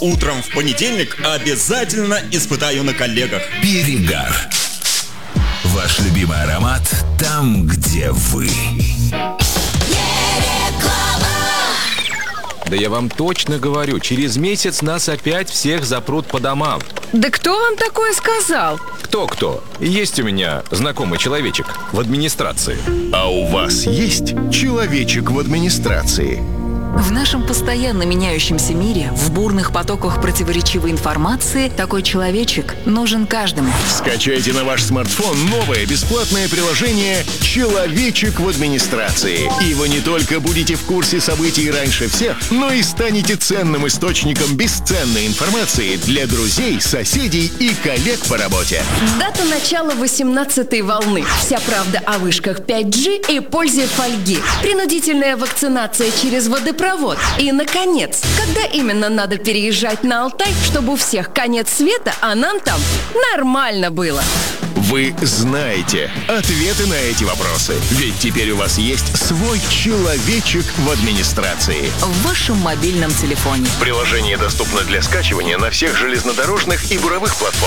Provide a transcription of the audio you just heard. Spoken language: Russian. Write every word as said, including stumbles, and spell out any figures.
утром в понедельник обязательно испытаю на коллегах. Перегар. Ваш любимый аромат там, где вы. Да я вам точно говорю, через месяц нас опять всех запрут по домам. Да кто вам такое сказал? Кто-кто? Есть у меня знакомый человечек в администрации. А у вас есть человечек в администрации? В нашем постоянно меняющемся мире, в бурных потоках противоречивой информации, такой человечек нужен каждому. Скачайте на ваш смартфон новое бесплатное приложение «Человечек в администрации». И вы не только будете в курсе событий раньше всех, но и станете ценным источником бесценной информации для друзей, соседей и коллег по работе. Дата начала восемнадцатой волны. Вся правда о вышках пять джи и пользе фольги. Принудительная вакцинация через водопровод. И, наконец, когда именно надо переезжать на Алтай, чтобы у всех конец света, а нам там нормально было? Вы знаете ответы на эти вопросы. Ведь теперь у вас есть свой человечек в администрации. В вашем мобильном телефоне. Приложение доступно для скачивания на всех железнодорожных и буровых платформах.